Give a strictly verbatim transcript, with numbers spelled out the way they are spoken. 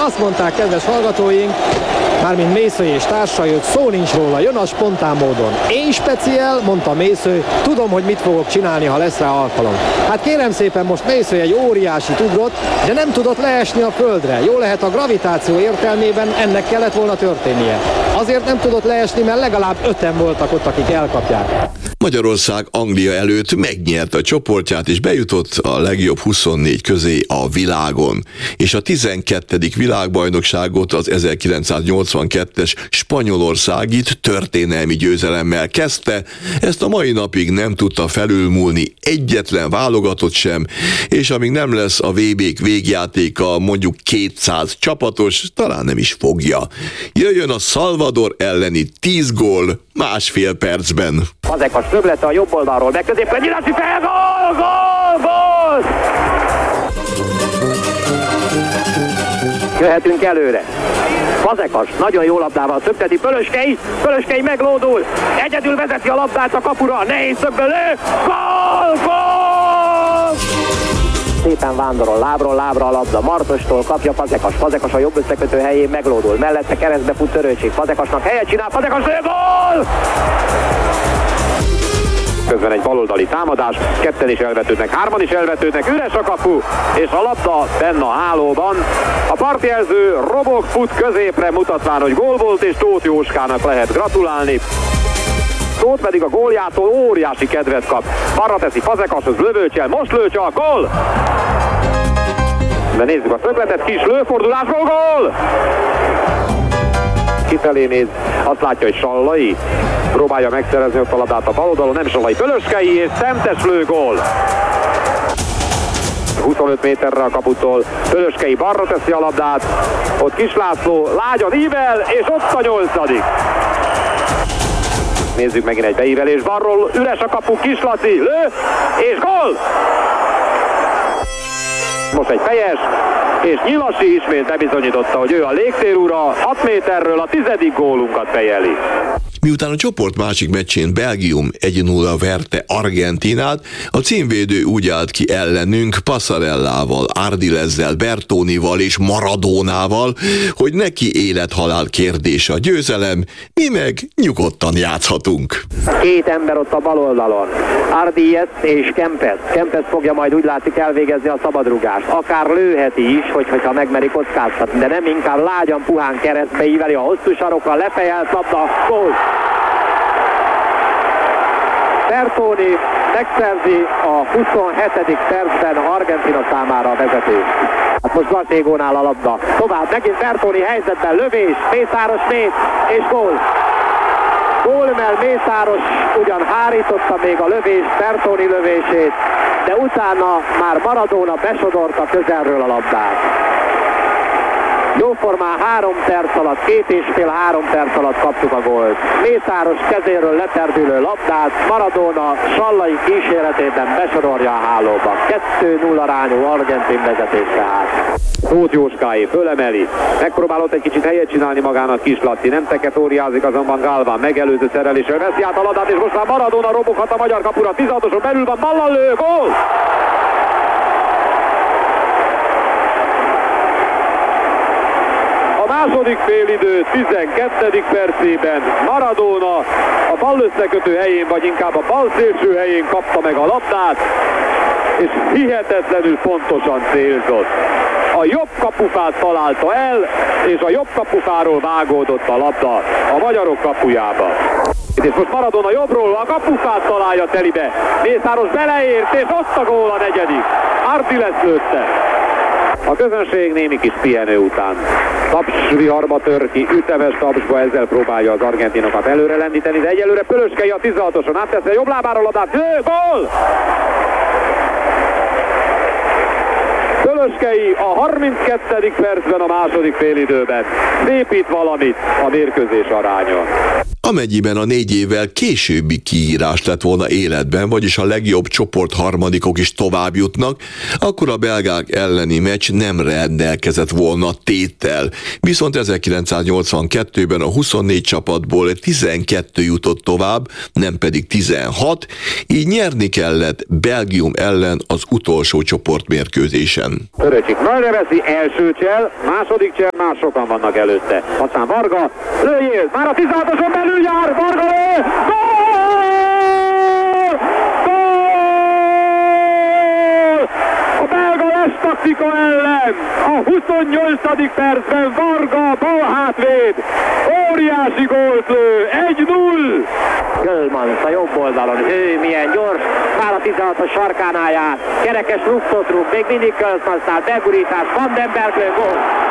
azt mondták, kedves hallgatóink, mármint Mészöly és társai, hogy szó nincs róla, jön a spontán módon. Én speciál, mondta Mészöly, tudom, hogy mit fogok csinálni, ha lesz rá alkalom. Hát kérem szépen, most Mészöly egy óriási ugrott, de nem tudott leesni a földre. Jó lehet, a gravitáció értelmében ennek kellett volna történnie. Azért nem tudott leesni, mert legalább öten voltak ott, akik elkapják. Magyarország Anglia előtt megnyerte a csoportját, és bejutott a legjobb huszonnégy közé a világon. És a tizenkettedik világbajnokságot az ezerkilencszáznyolcvankettes Spanyolország itt történelmi győzelemmel kezdte, ezt a mai napig nem tudta felülmúlni egyetlen válogatott sem, és amíg nem lesz a vé bék végjátéka mondjuk kétszáz csapatos, talán nem is fogja. Jöjjön a Salvador elleni tíz gól másfél percben. Fazekas szöglete a jobb oldalról, be középre, nyilási fel, gól, gól, gól! Jöhetünk előre. Fazekas nagyon jó labdával szökteti, Pölöskei, Pölöskei meglódul, egyedül vezeti a labdát a kapura, nehéz szögből lő, gól, gól! Szépen vándorol, lábról lábra a labda, Martostól kapja Fazekas, Fazekas a jobb összekötő helyén meglódul, mellette keresztbe fut Törőcsik, Fazekasnak helyet csinál, Fazekas lő, gól! Közben egy baloldali támadás, ketten is elvetődnek, hárman is elvetődnek, üres a kapu, és a labda benne a hálóban. A partjelző robog, fut középre, mutatván, hogy gól volt, és Tóth Jóskának lehet gratulálni. Tóth pedig a góljától óriási kedvet kap. Arra teszi Fazekashoz, lövőcsel, most lő csak, gól! De nézzük a szögletet, kis lőfordulásról, gól! Kifelé néz, azt látja, hogy Sallai próbálja megszerezni ott a labdát a bal oldalon, nem Sallai, Pölöskei, és szemtes lő, gól! huszonöt méterre a kaputól, Pölöskei balra teszi a labdát, ott Kis László lágyan ível, és ott a nyolcadik. Nézzük megint egy beívelés balról, üres a kapu, Kis Laci, lő, és gól! Most egy fejes, és Nyilasi ismét bebizonyította, hogy ő a légtérura, hat méterről a tizedik gólunkat fejeli. Miután a csoport másik meccsén Belgium egy nulla verte Argentinát, a címvédő úgy állt ki ellenünk Passarellával, Ardilezzel, Bertónival és Maradónával, hogy neki élet-halál kérdése a győzelem, mi meg nyugodtan játszhatunk. Két ember ott a bal oldalon, Ardilez és Kempes. Kempes fogja majd úgy látszik elvégezni a szabadrugást. Akár lőheti is, hogy, hogyha megmeri kockáztatni, de nem, inkább lágyan puhán keresztbe íveli a hosszú sarokkal, lefejelt labda, gól! Bertoni megszerzi a huszonhetedik percben Argentina számára a vezetést. Hát most Gatégónál a labda. Tovább megint Bertoni helyzetben, lövés, Mészáros mész és gól. Gólmel Mészáros ugyan hárította még a lövés, Bertoni lövését, de utána már Maradona besodorta közelről a labdát. Jóformán három perc alatt, két és fél három perc alatt kaptuk a gólt. Mészáros kezéről leterdülő labdát Maradona Sallai kíséretében besorolja a hálóba. kettő nulla arányú argentin vezetés tehát. Tóth Jóskáé fölemeli, megpróbálott egy kicsit helyet csinálni magának Kis Laci, nem teketóriázik azonban Galván, megelőző szereléssel veszi át a labdát, és most már Maradona roboghat a magyar kapura, tizenhatoson belül van, ballan lő, gól! Második félidő tizenkettedik percében Maradona a bal összekötő helyén, vagy inkább a bal szélső helyén kapta meg a labdát, és hihetetlenül pontosan célzott. A jobb kapufát találta el, és a jobb kapufáról vágódott a labda a magyarok kapujába. És most Maradona jobbról a kapufát találja telibe, Mészáros beleért, és ott a gól a negyedik. Ardilez lőtte. A közönség némi kis pihenő után tapsviharba tör ki, ütemes tapsba, ezzel próbálja az argentinokat előre lendíteni, de egyelőre Pölöskei a tizenhatoson átteszi a jobb lábára a labdát, lő, gól! Pölöskei a harminckettedik percben a második félidőben szépít valamit a mérkőzés aránya. Amennyiben a négy évvel későbbi kiírás lett volna életben, vagyis a legjobb csoport harmadikok is tovább jutnak, akkor a belgák elleni meccs nem rendelkezett volna téttel. Viszont ezerkilencszáznyolcvankettőben a huszonnégy csapatból tizenkettő jutott tovább, nem pedig tizenhat, így nyerni kellett Belgium ellen az utolsó csoportmérkőzésen. Töröcsik nagyra veszi, első csel, második csel, már sokan vannak előtte. Aztán Varga, lőjél, már a tizenhatoson belül jár, Varga lő, gól! Gól! A belga lesz taktika ellen, a huszonnyolcadik percben Varga, bal hátvéd, óriási gólt lő, egy null! Gölmans a jobb oldalon, ő milyen gyors, már a tizenhatos sarkánál jár, kerekes rúgtot rúg, még mindig Gölmansnál begurítás, Vandenberg lő, gól!